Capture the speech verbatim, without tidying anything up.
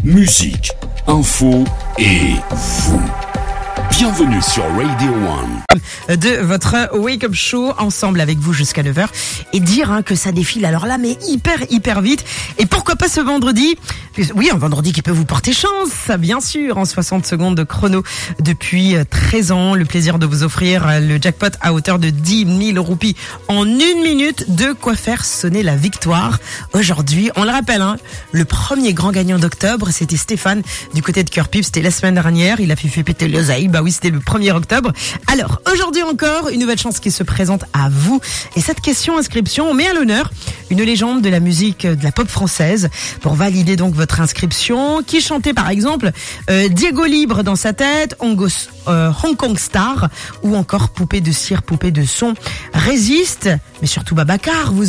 musique, info et vous. Bienvenue sur Radio One. De votre Wake Up Show, ensemble avec vous jusqu'à neuf heures. Et dire hein, que ça défile, alors là, mais hyper, hyper vite. Et pourquoi pas ce vendredi ? Oui, un vendredi qui peut vous porter chance, bien sûr, en soixante secondes de chrono. Depuis treize ans, le plaisir de vous offrir le jackpot à hauteur de dix mille roupies en une minute. De quoi faire sonner la victoire. Aujourd'hui, on le rappelle, hein, le premier grand gagnant d'octobre, c'était Stéphane du côté de Cœur Pip. C'était la semaine dernière. Il a fait, fait péter l'oseille. Bah oui, c'était le premier octobre. Alors, aujourd'hui encore, une nouvelle chance qui se présente à vous. Et cette question inscription, on met à l'honneur une légende de la musique de la pop française pour valider donc votre inscription. Qui chantait par exemple euh, Diego Libre dans sa tête, Hongos, euh, Hong Kong Star ou encore Poupée de cire, poupée de son. Résiste, mais surtout Babacar, vous